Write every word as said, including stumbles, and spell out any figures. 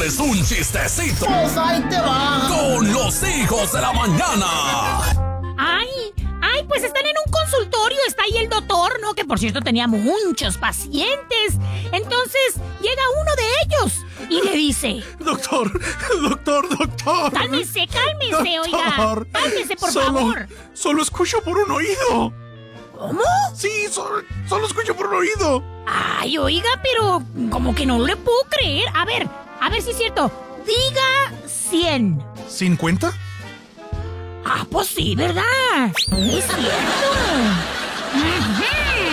quieres un chistecito? Pues ahí te va. Con los hijos de la mañana. Ay, ay, pues están en un consultorio, está ahí el doctor, ¿no? Que por cierto tenía muchos pacientes. Entonces llega uno de ellos y le dice: Doctor, doctor, doctor. Cálmese, cálmese, oiga. Doctor, Cálmese, por solo, favor. Solo escucho por un oído. ¿Cómo? Sí, solo, solo escucho por un oído. Ay, oiga, pero como que no le puedo creer. A ver, a ver si es cierto. Diga cien. ¿cincuenta? Ah, pues sí, ¿verdad? Es cierto. Ujú.